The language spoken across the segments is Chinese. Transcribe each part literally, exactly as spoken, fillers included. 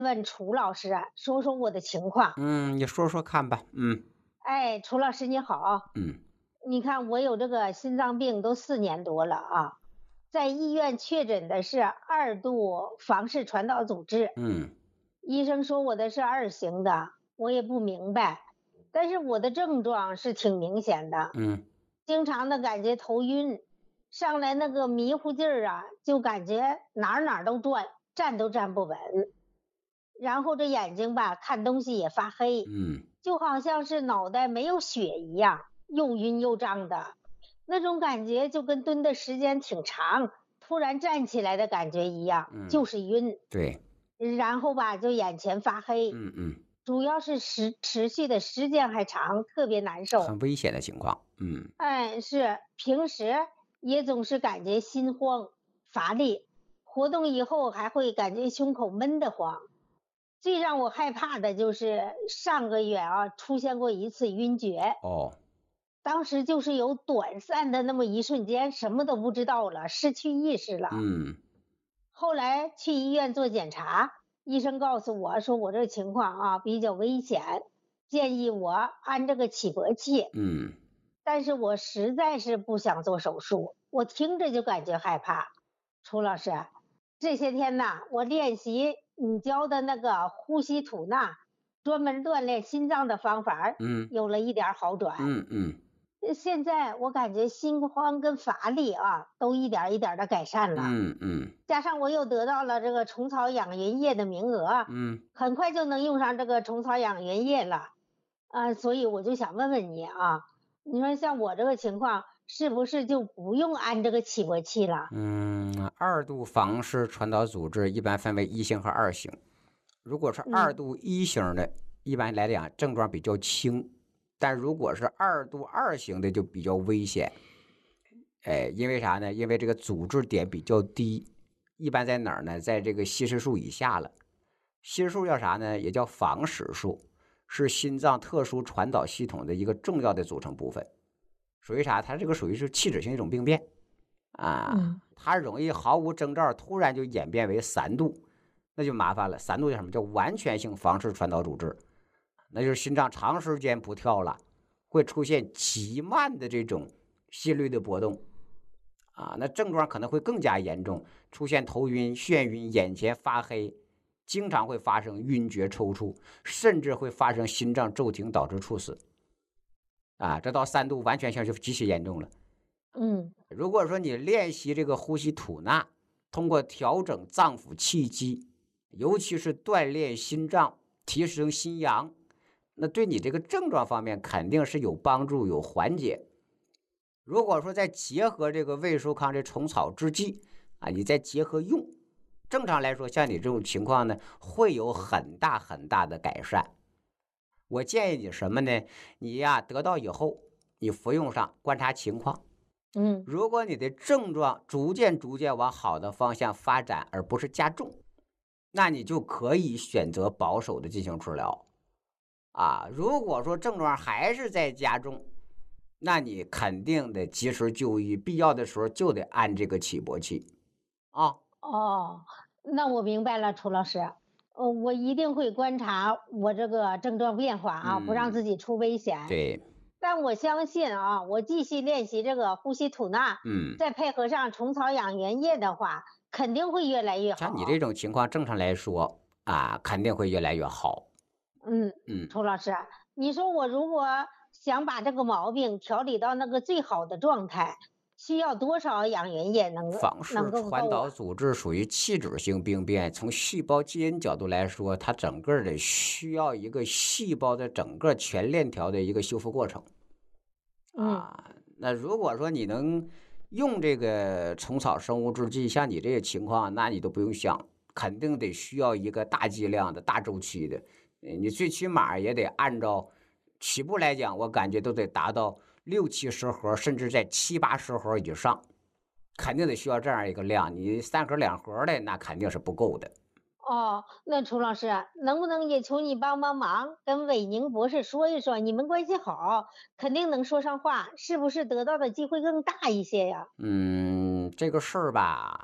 问楚老师啊，说说我的情况。 嗯，你说说看吧。嗯哎，楚老师你好， 嗯你看我有这个心脏病都四年多了啊，在医院确诊的是二度房室传导阻滞， 嗯医生说我的是二型的，我也不明白，但是我的症状是挺明显的， 嗯经常的感觉头晕，上来那个迷糊劲儿啊，就感觉哪儿哪儿都转，站都站不稳。然后这眼睛吧，看东西也发黑， 嗯就好像是脑袋没有血一样，又晕又胀的，那种感觉就跟蹲的时间挺长，突然站起来的感觉一样，就嗯， 是晕。 对。 然后吧，就眼前发黑， 嗯嗯， 主要是时持续的时间还长，特别难受。 很危险的情况。嗯哎，是平时也总是感觉心慌、乏力，活动以后还会感觉胸口闷得慌。最让我害怕的就是上个月啊，出现过一次晕厥， 哦。 当时就是有短暂的那么一瞬间，什么都不知道了，失去意识了。 嗯后来去医院做检查，医生告诉我说我这情况啊比较危险，建议我安这个起搏器。 嗯但是我实在是不想做手术，我听着就感觉害怕。楚老师，这些天呐，我练习你教的那个呼吸吐纳，专门锻炼心脏的方法儿嗯有了一点儿好转。 嗯嗯呃现在我感觉心慌跟乏力啊，都一点儿一点的改善了。 嗯嗯加上我又得到了这个虫草养云液的名额， 嗯很快就能用上这个虫草养云液了。啊，所以我就想问问你啊，你说像我这个情况，是不是就不用安这个起搏器了？ 嗯，二度房室传导组织一般分为一型和二型。如果是二嗯度一型的，一般来讲症状比较轻，但如果是二度二型的就比较危险。哎，因为啥呢？因为这个阻滞点比较低，一般在哪儿呢？在这个稀释数以下了。稀释数叫啥呢？也叫房室数，是心脏特殊传导系统的一个重要的组成部分。属于啥？它这个属于是器质性一种病变啊， 嗯它容易毫无征兆突然就演变为三度，那就麻烦了。三度叫什么？叫完全性房室传导阻滞，那就是心脏长时间不跳了，会出现极慢的这种心率的波动啊，那症状可能会更加严重，出现头晕、眩晕、眼前发黑，经常会发生晕厥、抽搐，甚至会发生心脏骤停导致猝死啊。这到三度完全性就极其严重了。 嗯如果说你练习这个呼吸吐纳，通过调整脏腑气机，尤其是锻炼心脏、提升心阳，那对你这个症状方面肯定是有帮助、有缓解。如果说再结合这个胃舒康这虫草制剂啊，你再结合用，正常来说，像你这种情况呢，会有很大很大的改善。我建议你什么呢？你呀得到以后，你服用上，观察情况。 嗯如果你的症状逐渐逐渐往好的方向发展，而不是加重，那你就可以选择保守的进行治疗啊。如果说症状还是在加重，那你肯定得及时就医，必要的时候就得安这个起搏器啊。 哦，那我明白了，楚老师。呃，我一定会观察我这个症状变化啊，不让嗯， 自己出危险。 对。 但我相信啊，我继续练习这个呼吸吐纳， 嗯， 再配合上虫草养元液的话，肯定会越来越像你这好。 种情况，正常来说啊，肯定会越来越好。 嗯， 嗯， 楚老师，你说我如果想把这个毛病调理到那个最好的状态，需要多少养元液能够房能室传够够啊？ 导组织属于器质性病变，从细胞基因角度来说，它整个的需要一个细胞的整个全链条的一个修复过程嗯啊。那如果说你能用这个虫草生物制剂，像你这个情况，那你都不用想，肯定得需要一个大剂量的大周期的，呃你最起码也得按照起步来讲，我感觉都得达到六七十盒，甚至在七八十盒以上。肯定得需要这样一个量，你三盒两盒的那肯定是不够的。 哦，那楚老师啊，能不能也求你帮帮忙，跟韦宁博士说一说，你们关系好，肯定能说上话，是不是得到的机会更大一些呀？ 嗯，这个事儿吧，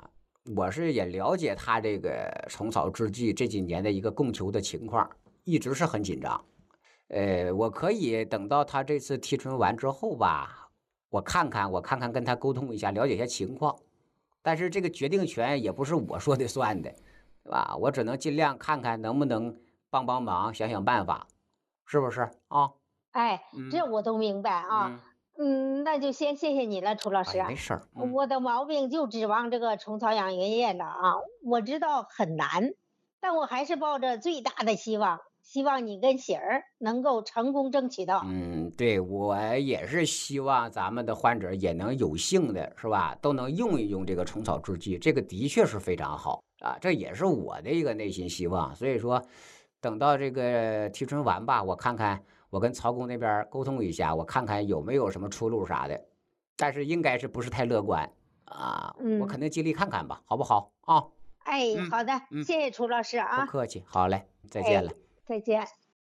我是也了解他这个虫草制剂这几年的一个供求的情况，一直是很紧张。呃，我可以等到他这次提纯完之后吧，我看看，我看看跟他沟通一下，了解一下情况。但是这个决定权也不是我说的算的，对吧？我只能尽量看看能不能帮帮忙，想想办法，是不是啊？ 哎，这嗯我都明白啊。 嗯， 嗯，那就先谢谢你了，楚老师。 哎，没事儿，嗯我的毛病就指望这个虫草养源液了啊，我知道很难，但我还是抱着最大的希望，希望你跟喜儿能够成功争取到。 嗯，对，我也是希望咱们的患者也能有幸的，是吧？都能用一用这个虫草制剂，这个的确是非常好啊，这也是我的一个内心希望。所以说，等到这个提纯完吧，我看看，我跟曹工那边沟通一下，我看看有没有什么出路啥的，但是应该是不是太乐观啊，我肯嗯， 定尽力看看吧，好不好啊？ 哎， 嗯好的， 嗯， 谢谢楚老师啊。 不客气，好嘞，再见哎， 了。 再见。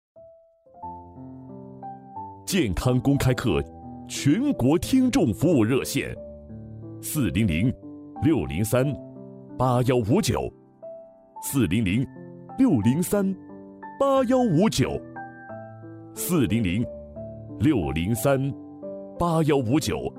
健康公开课全国听众服务热线：四零零六零三八幺五九，四零零六零三八幺五九，四零零六零三八幺五九。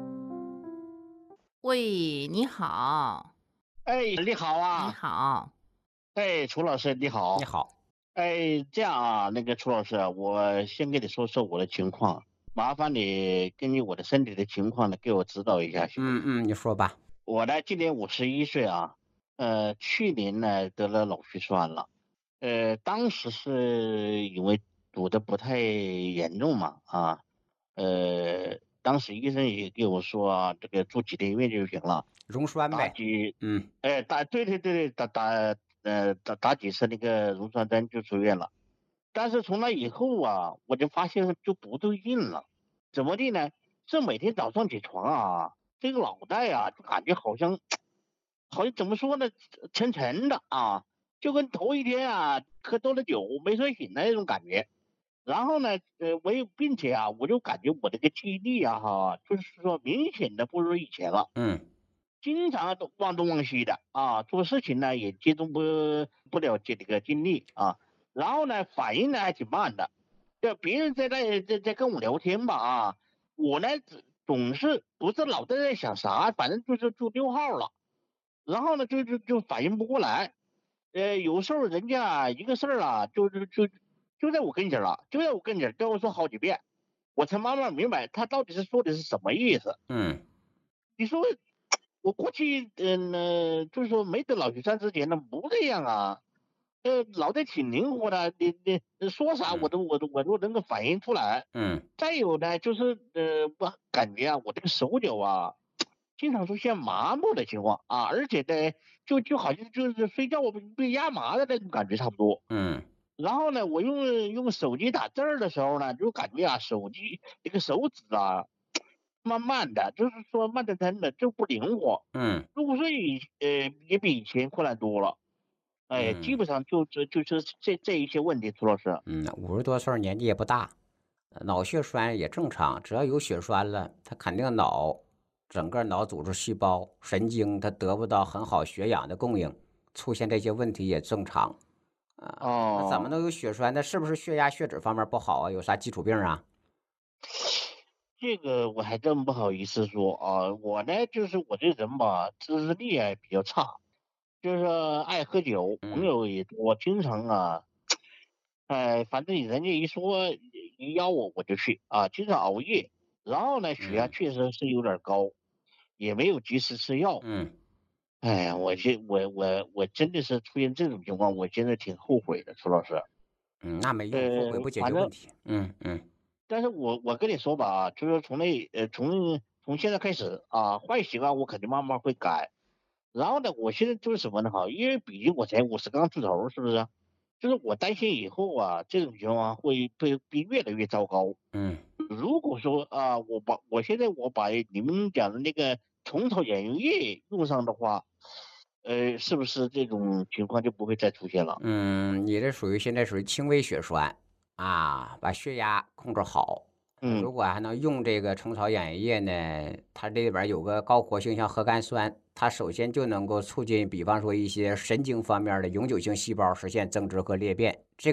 喂，你好， 哎，你好你啊！ 好， 哎，楚老师你好。 你好， 哎，这样啊，那个楚老师啊，我先跟你说说我的情况，麻烦你根据我的身体的情况呢，给我指导一下，行不行？ 嗯嗯，你说吧。 我呢，今年五十一岁啊，呃，去年呢得了脑血栓了，呃，当时是因为堵得不太严重嘛，啊，呃，当时医生也给我说啊，这个住几天医院就行了，打溶栓呗， 几， 嗯哎，打，对对对对，打打呃打打几次那个溶栓针就出院了。但是从那以后啊，我就发现就不对劲了，怎么的呢？这每天早上起床啊，这个脑袋啊，就感觉好像，好像怎么说呢，沉沉的啊，就跟头一天啊喝多了酒没睡醒的那种感觉。然后呢，呃，我也并且啊，我就感觉我这个记忆力啊，哈，就是说明显的不如以前了。 嗯经常都忘东忘西的啊，做事情呢也集中不不了这个精力啊，然后呢反应呢还挺慢的，就别人在那在在跟我聊天吧啊，我呢只总是不是脑袋在想啥，反正就是就溜号了，然后呢就就就反应不过来，呃有时候人家一个事儿啊，就就就就在我跟前了，就在我跟前跟我说好几遍，我才慢慢明白他到底是说的是什么意思。 嗯你说我过去，嗯、呃，就是说没得脑血栓之前呢，不这样啊，呃，脑袋挺灵活的，你你说啥我嗯都我都我都能够反应出来。 嗯再有呢，就是呃，我感觉啊，我这个手脚啊，经常出现麻木的情况啊，而且呢，就就好像就是睡觉被被压麻的那种感觉差不多。 嗯然后呢，我用用手机打字儿的时候呢，就感觉啊，手机这个手指啊，慢慢的，就是说慢腾腾的，就不灵活。 嗯入睡以呃也比以前困难多了，哎，基嗯本上就这就是这这一些问题，楚老师。 嗯，五十多岁儿年纪也不大，呃脑血栓也正常，只要有血栓了，他肯定脑整个脑组织细胞、神经它得不到很好血氧的供应，出现这些问题也正常啊。那怎么哦， 能有血栓？那是不是血压、血脂方面不好啊？有啥基础病啊？ 这个我还真不好意思说啊，我呢就是我这人吧，自制力还比较差，就是说爱喝酒，朋嗯友也多，经常啊，哎，反正人家一说一邀我我就去啊，经常熬夜，然后呢血压嗯确实是有点高，也没有及时吃药。 嗯哎呀，我这我我我真的是出现这种情况，我真的挺后悔的，楚老师。 嗯，那没用，后悔呃， 不解反正， 决问题。嗯嗯但是我我跟你说吧啊，就是说从那呃从从现在开始啊，坏习惯我肯定慢慢会改。然后呢，我现在就是什么呢哈，因为毕竟我才五十刚出头，是不是？就是我担心以后啊，这种情况会会会越来越糟糕。 嗯如果说啊，我把我现在我把你们讲的那个虫草养颜液用上的话，呃，是不是这种情况就不会再出现了？ 嗯，你这属于现在属于轻微血栓啊，把血压控制好。 嗯如果还能用这个虫草养颜液呢，它这里边有个高活性像核苷酸，它首先就能够促进，比方说一些神经方面的永久性细胞实现增殖和裂变。这个